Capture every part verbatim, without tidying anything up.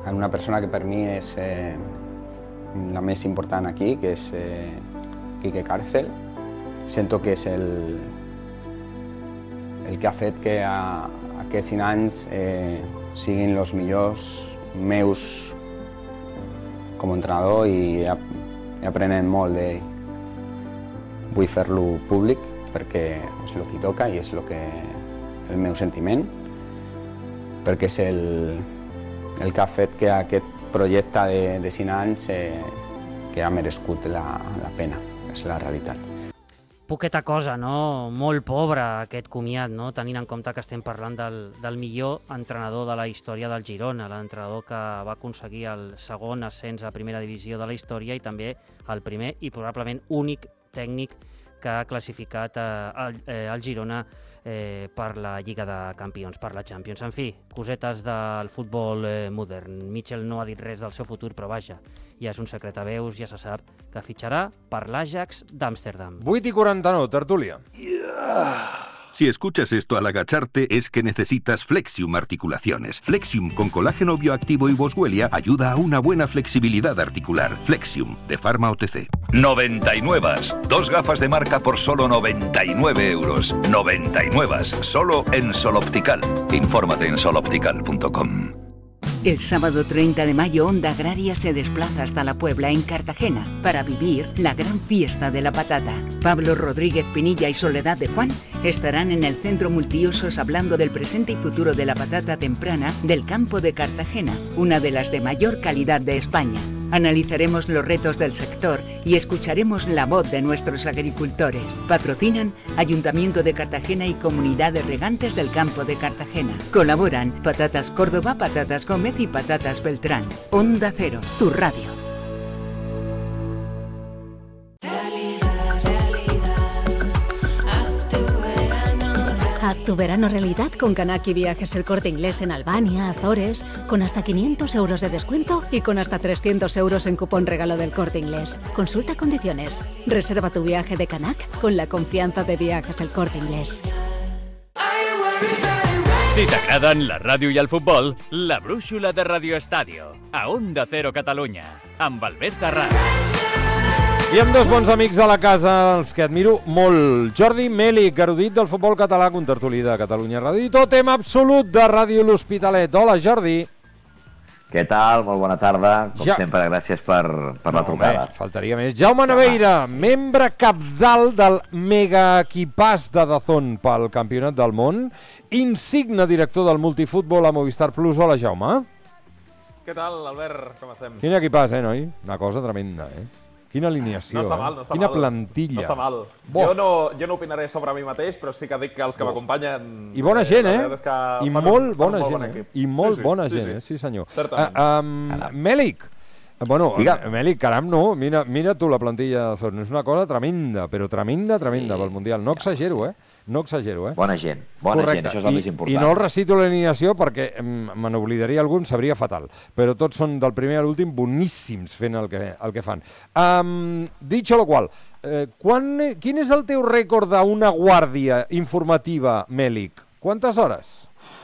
una persona que per mi és eh, la més important aquí, que és eh, Quique Càrcel. Sento que és el, el que ha fet que a, aquests cinc anys eh, siguin els millors meus com a entrenador i he, he aprenent molt d'ell. Vull fer-lo públic perquè és el que toca i és el, que, el meu sentiment, perquè és el, el que ha fet que aquest projecte de, de cinc anys eh, que ha merescut la, la pena, és la realitat. Poqueta cosa, no? Molt pobre aquest comiat, no? Tenint en compte que estem parlant del, del millor entrenador de la història del Girona, l'entrenador que va aconseguir el segon ascens a primera divisió de la història i també el primer i probablement únic tècnic que ha classificat eh, el, eh, el Girona eh, per la Lliga de Campions, per la Champions. En fi, cosetes del futbol eh, modern. Mitchell no ha dit res del seu futur, però vaja, ja és un secret a veus, ja se sap que fitxarà per l'Ajax d'Amsterdam. vuit i quaranta-nou, tertúlia. Yeah. Si escuchas esto al agacharte es que necesitas Flexium Articulaciones. Flexium con colágeno bioactivo y boswellia ayuda a una buena flexibilidad articular. Flexium, de Pharma O T C. noventa y nueve. Dos gafas de marca por solo noventa y nueve euros. noventa y nueve. Solo en Sol Optical. Infórmate en sol optical punto com. El sábado treinta de mayo, Onda Agraria se desplaza hasta la Puebla, en Cartagena, para vivir la gran fiesta de la patata. Pablo Rodríguez Pinilla y Soledad de Juan estarán en el Centro Multiusos hablando del presente y futuro de la patata temprana del campo de Cartagena, una de las de mayor calidad de España. Analizaremos los retos del sector y escucharemos la voz de nuestros agricultores. Patrocinan Ayuntamiento de Cartagena y Comunidad de Regantes del Campo de Cartagena. Colaboran Patatas Córdoba, Patatas Gómez y Patatas Beltrán. Onda Cero, tu radio. Haz tu verano realidad con Kanaki Viajes El Corte Inglés en Albania, Azores, con hasta quinientos euros de descuento y con hasta trescientos euros en cupón regalo del Corte Inglés. Consulta condiciones. Reserva tu viaje de Canac con la confianza de Viajes El Corte Inglés. Si t'agraden la ràdio i el futbol, la brúixola de Radio Estadio, a Onda Cero Catalunya, amb Albert Arràs. I amb dos bons amics de la casa, els que admiro molt. Jordi Mèlic, erudit del futbol català, contertulí de Catalunya Ràdio i tòtem absolut de Ràdio L'Hospitalet. Hola, Jordi. Què tal? Molt bona tarda. Com ja... sempre, gràcies per, per no, la trucada. Home, faltaria més. Jaume Naveira, membre capdalt del megaequipàs de Dazón pel Campionat del Món, insigne director del multifutbol a Movistar Plus. Hola, Jaume. Què tal, Albert? Com estem? Quin equipàs, eh, noi? Una cosa tremenda, eh? Quina alineació, no està mal, no està eh? Quina mal. plantilla. No està mal. Jo no, jo no opinaré sobre mi mateix, però sí que dic que els que m'acompanyen... I bona gent, eh? I molt bona gent, eh? I molt bona gent, eh? Sí, senyor. Certament. Uh, um, Mèlic. Bueno, Mèlic, caram, no. Mira, mira tu la plantilla de Zon. És una cosa tremenda, però tremenda, tremenda pel Mundial. No exagero, eh? No exagero, eh? Bona gent, bona Correcte. gent, això és el més important. I no el recito l'alineació perquè me n'oblidaria algun, sabria fatal. Però tots són del primer a l'últim boníssims fent el que, el que fan. Um, dicho lo qual, eh, quan, quin és el teu rècord d'una guàrdia informativa, Mèlic? Quantes hores?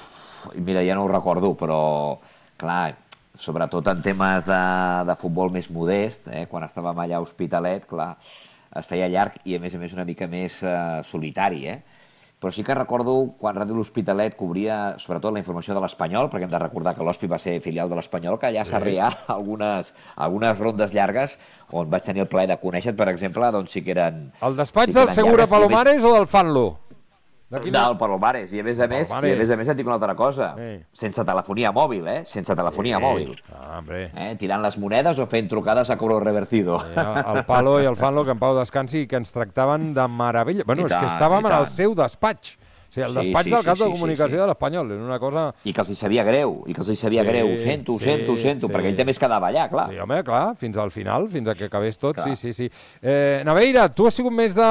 Mira, ja no ho recordo, però clar, sobretot en temes de, de futbol més modest, eh, quan estàvem allà a Hospitalet, clar, es feia llarg i a més a més una mica més eh, solitari, eh? Però sí que recordo quan Ràdio L'Hospitalet cobria sobretot la informació de l'Espanyol, perquè hem de recordar que l'Hospi va ser filial de l'Espanyol, que allà s'arrià algunes, algunes rondes llargues on vaig tenir el plaer de conèixer, per exemple, doncs sí que eren... El despatx sí del Segura Palomares o del Fanlo? De quina... Del Palomares, i a més a més, i a més a més et dic una altra cosa, sí. Sense telefonia mòbil, eh? Sense telefonia sí. mòbil. Ah, hombre. Eh? Tirant les monedes o fent trucades a cobro revertido. Sí, el Palo i el Fanlo, que en pau descansi, que ens tractaven de meravella. Bueno, I és tant, que estàvem en el seu despatx. O sigui, el despatx sí, sí, del cap sí, de comunicació sí, sí. de l'Espanyol, és una cosa... I que els hi sabia greu, i que els hi sabia sí, greu, ho sento, ho sí, sento, ho sento, sí. perquè ell també es quedava allà, clar. Sí, home, clar, fins al final, fins a que acabés tot, clar. sí, sí, sí. Eh, Naveira, tu has sigut més de,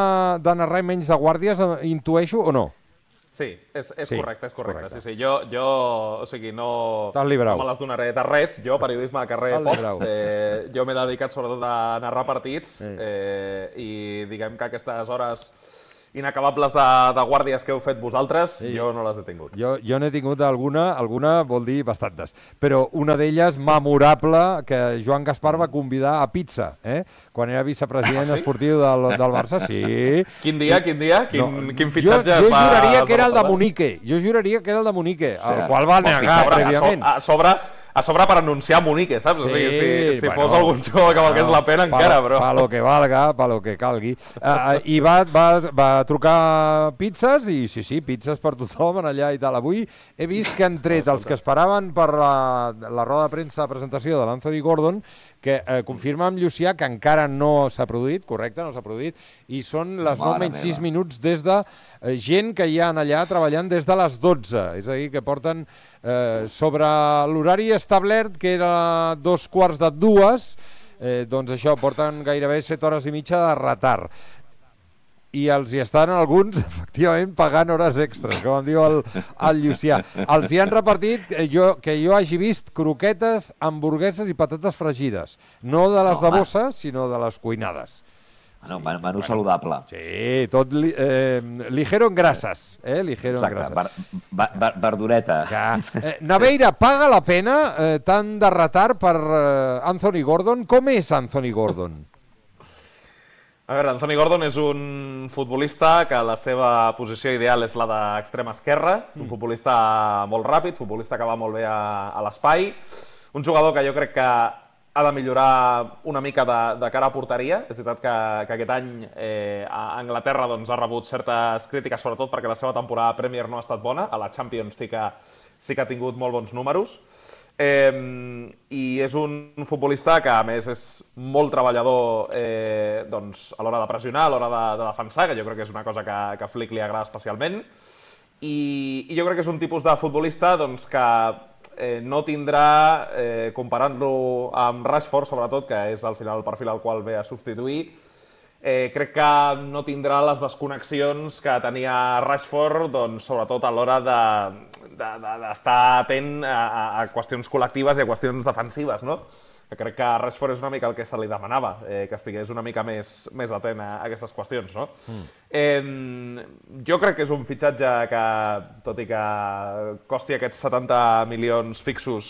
de narrar i menys de guàrdies, intueixo, o no? Sí, és, és sí, correcte, és correcte. correcte. Sí, sí, jo, jo, o sigui, no, no me les donaré de res. Jo, periodisme de carrer, poc. Eh, jo m'he dedicat sobretot a narrar partits sí. eh, i diguem que aquestes hores inacabables de, de guàrdies que heu fet vosaltres, sí. jo no les he tingut. Jo, jo n'he tingut alguna, alguna vol dir bastantes, però una d'elles memorable que Joan Gaspar va convidar a pizza, eh? Quan era vicepresident ah, sí? esportiu del, del Barça, sí. Quin dia, quin dia? Quin, no, quin fitxatge jo, jo va... Jo juraria que era el de Munique, jo juraria que era el de Munique, sí. el qual va negar prèviament. A sobre... A sobre per anunciar Munique, saps? Sí, o sigui, si, si bueno, fos algun jugador que valgués la pena, pa, encara, però... Pa lo que valga, pa lo que calgui. Uh, I va, va, va trucar pizzas, i sí, sí, pizzas per tothom en allà i tal. Avui he vist que han tret els que esperaven per la, la roda de premsa de presentació de l'Anthony Gordon, que eh, confirma amb Llucià que encara no s'ha produït, correcte, no s'ha produït, i són les nou menys sis minuts des de eh, gent que hi ha allà treballant des de les dotze, és a dir, que porten eh, sobre l'horari establert, que era dos quarts de dues, eh, doncs això, porten gairebé set hores i mitja de retard. I els hi estan alguns, efectivament, pagant hores extres, com em diu el, el Llucià. Els hi han repartit, eh, jo, que jo hagi vist, croquetes, hamburgueses i patates fregides. No de les no, de bossa, sinó de les cuinades. No, menú bueno, saludable. Sí, tot li, eh, ligero en grasses. Eh? Ligero Exacte, en grasses. Ver, ver, verdureta. Eh, Naveira, paga la pena eh, tant de retard per eh, Anthony Gordon? Com és Anthony Gordon? A veure, Anthony Gordon és un futbolista que la seva posició ideal és la d'extrema esquerra, mm. un futbolista molt ràpid, futbolista que va molt bé a, a l'espai, un jugador que jo crec que ha de millorar una mica de, de cara a porteria. És veritat que, que aquest any eh, a Anglaterra doncs, ha rebut certes crítiques, sobretot perquè la seva temporada a Premier no ha estat bona, a la Champions sí que, sí que ha tingut molt bons números. Eh, i és un futbolista que a més és molt treballador eh, doncs, a l'hora de pressionar, a l'hora de, de defensar, que jo crec que és una cosa que, que a Flick li agrada especialment, i, i jo crec que és un tipus de futbolista doncs, que eh, no tindrà, eh, comparant-lo amb Rashford sobretot, que és al final el perfil al qual ve a substituir, Eh, crec que no tindrà les desconnexions que tenia Rashford, doncs, sobretot a l'hora d'estar de, de, de, atent a, a qüestions col·lectives i a qüestions defensives, no? Que crec que Rashford és una mica el que se li demanava, eh, que estigués una mica més, més atent a, a aquestes qüestions, no? Mm. Eh, jo crec que és un fitxatge que, tot i que costi aquests setanta milions fixos,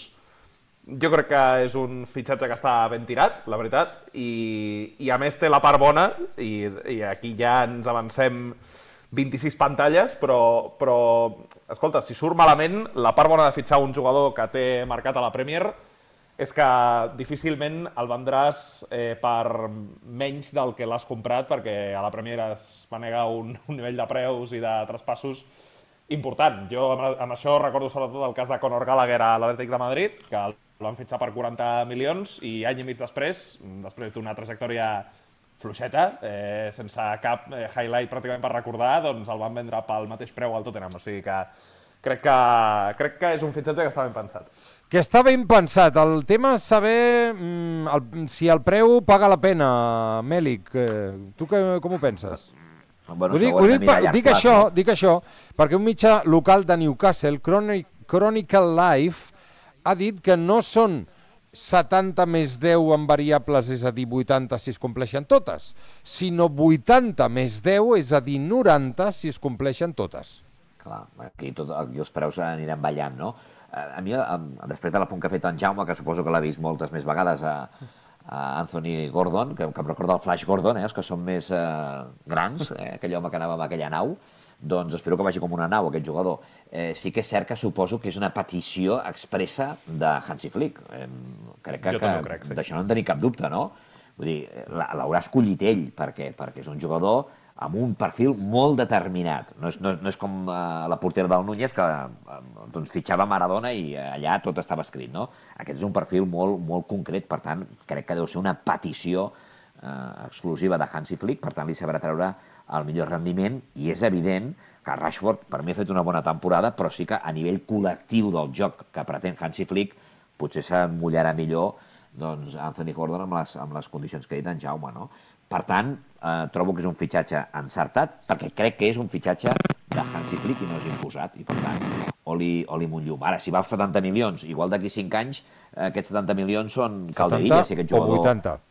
jo crec que és un fitxatge que està ben tirat, la veritat, i, i a més té la part bona, i, i aquí ja ens avancem vint-i-sis pantalles, però, però, escolta, si surt malament, la part bona de fitxar un jugador que té marcat a la Premier és que difícilment el vendràs eh, per menys del que l'has comprat, perquè a la Premier es manega un, un nivell de preus i de traspassos important. Jo amb, amb això recordo sobretot el cas de Conor Gallagher a l'Atlètic de Madrid, que el van fitxar per quaranta milions i any i mig després, després d'una trajectòria fluixeta, eh, sense cap eh, highlight pràcticament per recordar, doncs el van vendre pel mateix preu al Tottenham. O sigui que crec que, crec que és un fitxatge que està ben pensat. Que està ben pensat. El tema és saber mm, el, si el preu paga la pena, Mèlic. Eh, tu que, com ho penses? Bueno, ho dic, ho dic, dic, dic, això, dic això perquè un mitjà local de Newcastle, Chronic, Chronicle Life, ha dit que no són setanta més deu en variables, és a dir, vuitanta si es compleixen totes, sinó vuitanta més deu, és a dir, noranta si es compleixen totes. Clar, aquí, tot, aquí els preus aniran ballant, no? A mi, després de l'apunt que ha fet en Jaume, que suposo que l'ha vist moltes més vegades a, a Anthony Gordon, que, que em recorda el Flash Gordon, eh, els que són més eh, grans, eh, aquell home que anava amb aquella nau, doncs espero que vagi com una nau, aquest jugador. Eh, sí que és cert que suposo que és una petició expressa de Hansi Flick. Eh, crec que, que crec, sí. D'això no en tenim cap dubte, no? Vull dir, l'haurà escollit ell, perquè, perquè és un jugador amb un perfil molt determinat. No és, no, no és com eh, la portera del Núñez, que eh, doncs, fitxava Maradona i allà tot estava escrit, no? Aquest és un perfil molt, molt concret, per tant, crec que deu ser una petició eh, exclusiva de Hansi Flick, per tant, li sabrà treure el millor rendiment, i és evident que Rashford per mi ha fet una bona temporada, però sí que a nivell col·lectiu del joc que pretén Hansi Flick potser s'emmullarà millor doncs, Anthony Gordon amb les, amb les condicions que ha dit en Jaume, no? Per tant, eh, trobo que és un fitxatge encertat, perquè crec que és un fitxatge de Hansi Flick i no és imposat, i per tant, oli, oli munt llum. Ara, si val setanta milions, igual d'aquí cinc anys, eh, aquests setanta milions són calderilla, si aquest jugador... o vuitanta.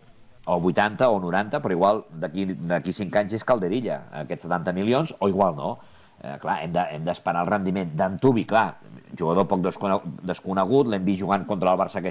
o vuitanta o noranta, però igual d'aquí cinc anys és calderilla, aquests setanta milions, o igual no. Eh, clar, hem d'esperar el rendiment d'Antubi, clar, jugador poc desconegut, l'hem vist jugant contra el Barça